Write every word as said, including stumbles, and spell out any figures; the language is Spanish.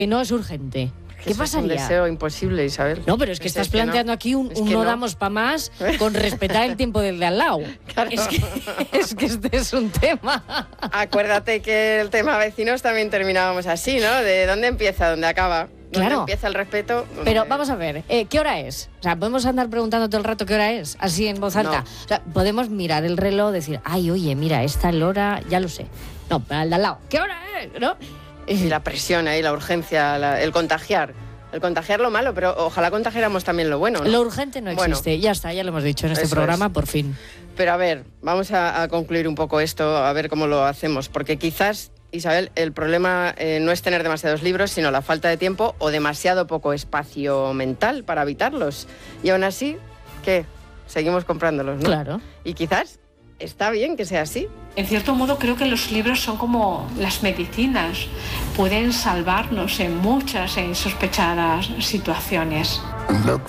que no es urgente. ¿Qué pasaría? Es un deseo imposible, Isabel. No, pero es que es estás que planteando no. aquí un, es un que no, no damos pa' más con respetar el tiempo del de al lado. Claro. Es, que, es que este es un tema. Acuérdate que el tema vecinos también terminábamos así, ¿no? De dónde empieza, dónde acaba. ¿Dónde Claro. empieza el respeto? ¿Dónde... Pero vamos a ver, eh, ¿qué hora es? O sea, ¿podemos andar preguntando todo el rato qué hora es? Así en voz alta. No. O sea, podemos mirar el reloj, decir, ay, oye, mira, esta hora, ya lo sé. No, al de al lado, ¿qué hora es? ¿No? Y la presión ahí, la urgencia, la- el contagiar. El contagiar lo malo, pero ojalá contagiáramos también lo bueno, ¿no? Lo urgente no Bueno. existe, ya está, ya lo hemos dicho en este Eso programa, es. por fin. Pero a ver, vamos a, a concluir un poco esto, a ver cómo lo hacemos, porque quizás, Isabel, el problema eh, no es tener demasiados libros, sino la falta de tiempo o demasiado poco espacio mental para evitarlos. Y aún así, ¿qué? Seguimos comprándolos, ¿no? Claro. Y quizás está bien que sea así. En cierto modo creo que los libros son como las medicinas, pueden salvarnos en muchas e insospechadas situaciones. Look